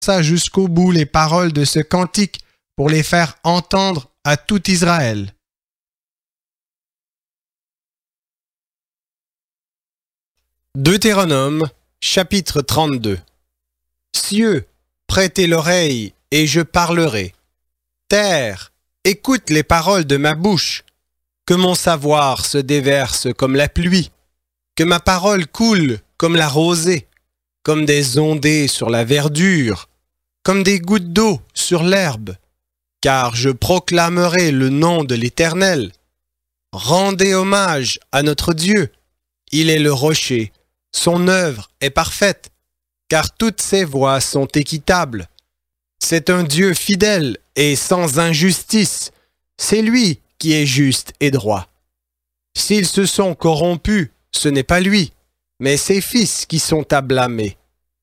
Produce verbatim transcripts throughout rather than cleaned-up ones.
ça jusqu'au bout les paroles de ce cantique pour les faire entendre à tout Israël. Deutéronome, chapitre trente-deux. Cieux, prêtez l'oreille, et je parlerai. Terre, écoute les paroles de ma bouche. Que mon savoir se déverse comme la pluie, que ma parole coule comme la rosée, comme des ondées sur la verdure, comme des gouttes d'eau sur l'herbe. Car je proclamerai le nom de l'Éternel. Rendez hommage à notre Dieu. Il est le rocher. Son œuvre est parfaite, car toutes ses voies sont équitables. C'est un Dieu fidèle et sans injustice. C'est lui qui est juste et droit. S'ils se sont corrompus, ce n'est pas lui, mais ses fils qui sont à blâmer.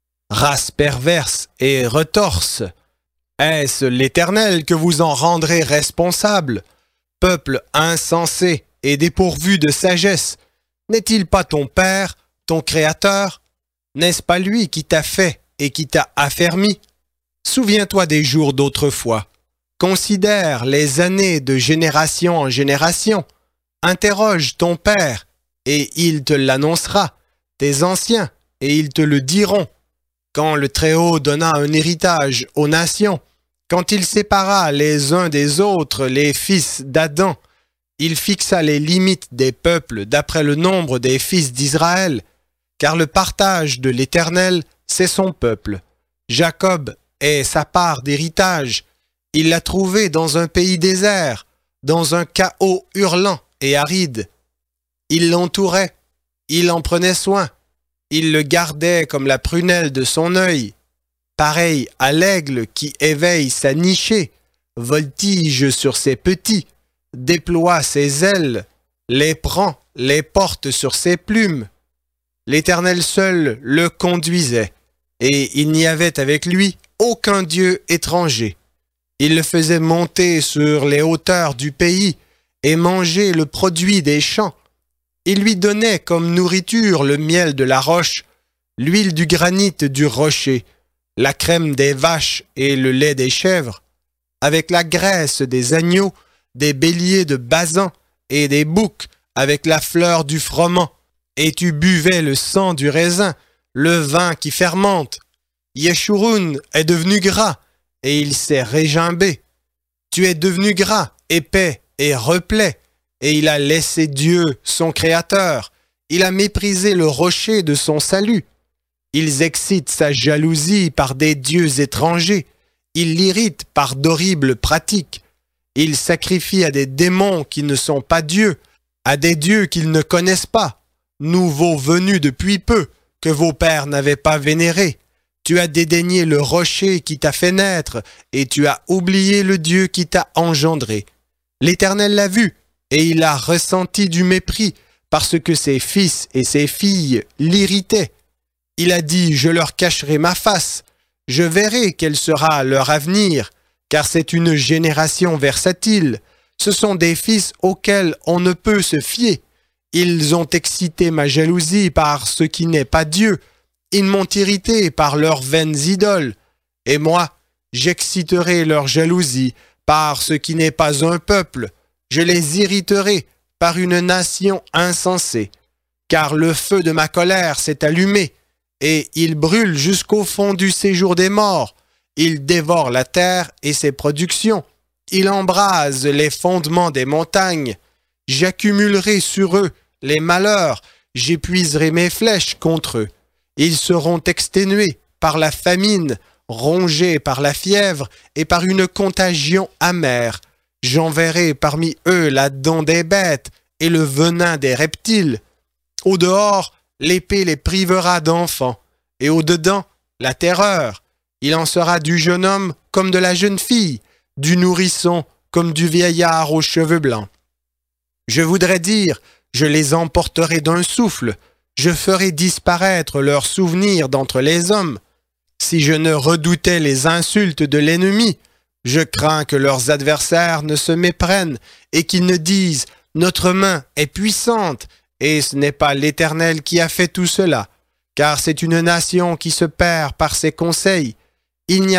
Race perverse et retorse, est-ce l'Éternel que vous en rendrez responsable? Peuple insensé et dépourvu de sagesse, n'est-il pas ton Père, ton Créateur? N'est-ce pas lui qui t'a fait et qui t'a affermi? Souviens-toi des jours d'autrefois. Considère les années de génération en génération. Interroge ton Père, et il te l'annoncera, tes anciens, et ils te le diront. Quand le Très-Haut donna un héritage aux nations, quand il sépara les uns des autres les fils d'Adam, il fixa les limites des peuples d'après le nombre des fils d'Israël, car le partage de l'Éternel, c'est son peuple. Jacob est sa part d'héritage. Il l'a trouvé dans un pays désert, dans un chaos hurlant et aride. Il l'entourait, il en prenait soin, il le gardait comme la prunelle de son œil, pareil à l'aigle qui éveille sa nichée, voltige sur ses petits, déploie ses ailes, les prend, les porte sur ses plumes. L'Éternel seul le conduisait, et il n'y avait avec lui aucun dieu étranger. Il le faisait monter sur les hauteurs du pays et manger le produit des champs. Il lui donnait comme nourriture le miel de la roche, l'huile du granit du rocher, la crème des vaches et le lait des chèvres, avec la graisse des agneaux, des béliers de Basan et des boucs, avec la fleur du froment. Et tu buvais le sang du raisin, le vin qui fermente. Yeshurun est devenu gras, et il s'est régimbé. Tu es devenu gras, épais et replet, et il a laissé Dieu, son Créateur. Il a méprisé le rocher de son salut. Ils excitent sa jalousie par des dieux étrangers. Ils l'irritent par d'horribles pratiques. Ils sacrifient à des démons qui ne sont pas dieux, à des dieux qu'ils ne connaissent pas, nouveaux venus depuis peu, que vos pères n'avaient pas vénérés. Tu as dédaigné le rocher qui t'a fait naître, et tu as oublié le Dieu qui t'a engendré. L'Éternel l'a vu, et il a ressenti du mépris, parce que ses fils et ses filles l'irritaient. Il a dit, je leur cacherai ma face, je verrai quel sera leur avenir, car c'est une génération versatile. Ce sont des fils auxquels on ne peut se fier. Ils ont excité ma jalousie par ce qui n'est pas Dieu. Ils m'ont irrité par leurs vaines idoles. Et moi, j'exciterai leur jalousie par ce qui n'est pas un peuple. Je les irriterai par une nation insensée. Car le feu de ma colère s'est allumé, et il brûle jusqu'au fond du séjour des morts. Il dévore la terre et ses productions. Il embrase les fondements des montagnes. J'accumulerai sur eux les malheurs. J'épuiserai mes flèches contre eux. Ils seront exténués par la famine, rongés par la fièvre et par une contagion amère. J'enverrai parmi eux la dent des bêtes et le venin des reptiles. Au dehors, l'épée les privera d'enfants, et au dedans, la terreur. Il en sera du jeune homme comme de la jeune fille, du nourrisson comme du vieillard aux cheveux blancs. Je voudrais dire, je les emporterai d'un souffle, je ferai disparaître leurs souvenirs d'entre les hommes. Si je ne redoutais les insultes de l'ennemi, je crains que leurs adversaires ne se méprennent et qu'ils ne disent « Notre main est puissante » et ce n'est pas l'Éternel qui a fait tout cela, car c'est une nation qui se perd par ses conseils. Il n'y